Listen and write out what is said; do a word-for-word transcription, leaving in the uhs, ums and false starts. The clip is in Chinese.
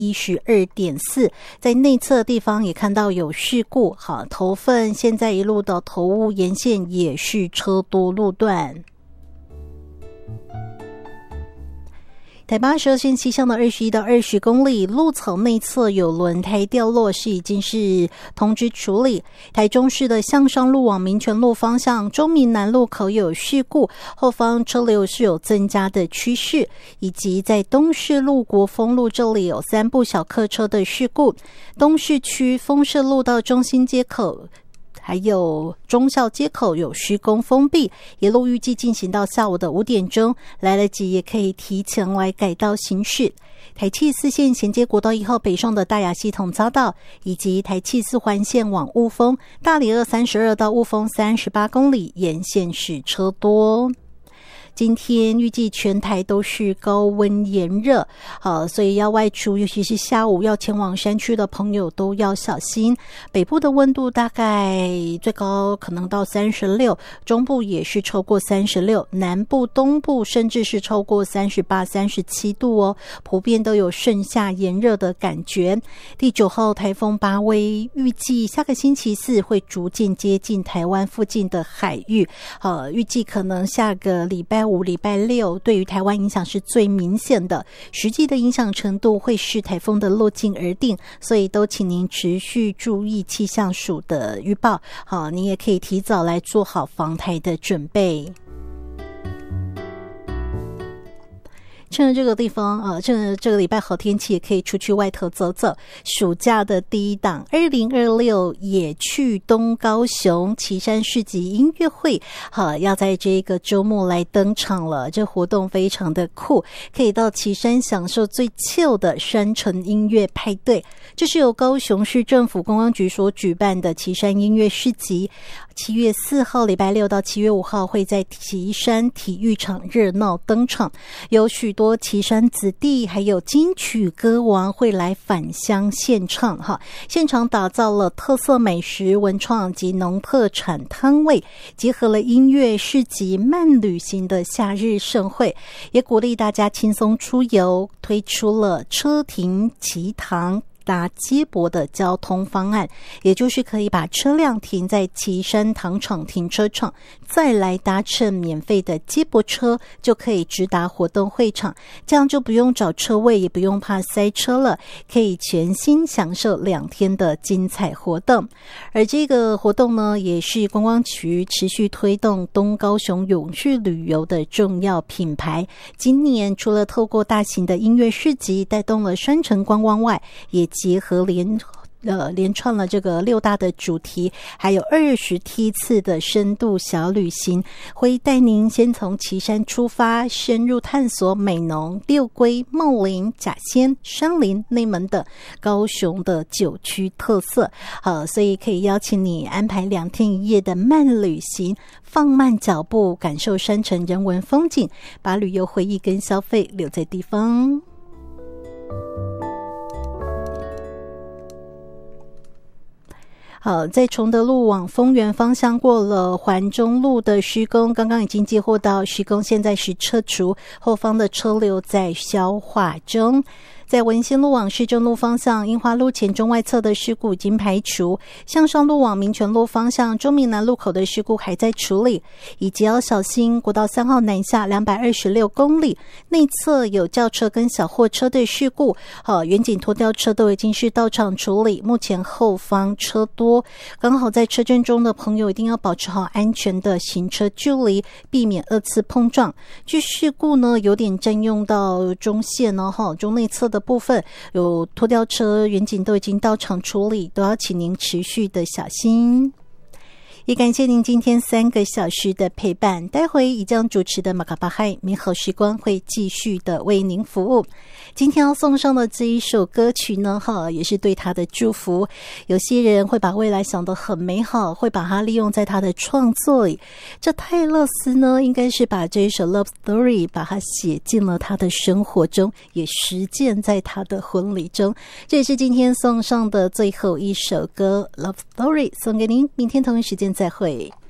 一十二点四，在内侧的地方也看到有事故，好，头份现在一路到头屋沿线也是车多路段。台八十二线西向的二十一到二十公里，路草内侧有轮胎掉落，是已经是通知处理。台中市的向上路往民权路方向，中民南路口有事故，后方车流是有增加的趋势，以及在东市路国丰路这里有三部小客车的事故。东市区丰社路到中心街口还有忠孝街口有施工封闭，一路预计进行到下午的五点钟，来得及也可以提前来改道行驶。台七四线衔接国道一号北上的大雅系统匝道，以及台七四环线往雾峰、大里二三十二到雾峰三十八公里沿线是车多。今天预计全台都是高温炎热，好，所以要外出，尤其是下午要前往山区的朋友都要小心。北部的温度大概最高可能到三十六，中部也是超过三十六，南部、东部甚至是超过三十八、三十七度哦，普遍都有盛夏炎热的感觉。第九号台风巴威预计下个星期四会逐渐接近台湾附近的海域，呃，预计可能下个礼拜五、礼拜六对于台湾影响是最明显的，实际的影响程度会视台风的路径而定，所以都请您持续注意气象署的预报，好，你也可以提早来做好防台的准备。趁着这个地方呃，趁着这个礼拜好天气，也可以出去外头走走。暑假的第一档二零二六野趣东高雄旗山市集音乐会，好，要在这个周末来登场了。这活动非常的酷，可以到旗山享受最 chill 的山城音乐派对。这是由高雄市政府观光局所举办的旗山音乐市集，七月四号礼拜六到七月五号会在旗山体育场热闹登场，有许多多旗山子弟还有金曲歌王会来返乡献唱哈，现场打造了特色美食文创及农特产摊位，结合了音乐市集慢旅行的夏日盛会，也鼓励大家轻松出游，推出了车停骑堂搭接驳的交通方案，也就是可以把车辆停在旗山糖厂停车场，再来搭乘免费的接驳车，就可以直达活动会场，这样就不用找车位，也不用怕塞车了，可以全心享受两天的精彩活动。而这个活动呢，也是观光局持续推动东高雄永续旅游的重要品牌。今年除了透过大型的音乐市集带动了山城观光外，也结合连呃连串了这个六大的主题，还有二十梯次的深度小旅行，会带您先从旗山出发，深入探索美浓、六龟、茂林、甲仙、山林、内门等高雄的九区特色。好，所以可以邀请你安排两天一夜的慢旅行，放慢脚步，感受山城人文风景，把旅游回忆跟消费留在地方。好，在崇德路往丰原方向过了环中路的施工，刚刚已经接获到施工现在是撤除，后方的车流在消化中。在文心路往市政路方向，樱花路前中外侧的事故已经排除，向上路往民权路方向，中民南路口的事故还在处理，以及要小心国道三号南下两百二十六公里，内侧有轿车跟小货车的事故，好，远景拖吊车都已经是到场处理，目前后方车多，刚好在车阵中的朋友一定要保持好安全的行车距离，避免二次碰撞。据事故呢，有点占用到中线哦，中内侧的部分有拖吊车、远景都已经到场处理，都要请您持续的小心。也感谢您今天三个小时的陪伴，待会已将主持的马卡巴嗨美好时光会继续的为您服务。今天要送上的这一首歌曲呢，哈，也是对他的祝福。有些人会把未来想得很美好，会把它利用在他的创作里。这泰勒斯呢，应该是把这一首 Love Story 把它写进了他的生活中，也实践在他的婚礼中。这也是今天送上的最后一首歌 Love Story， 送给您，明天同一时间再会。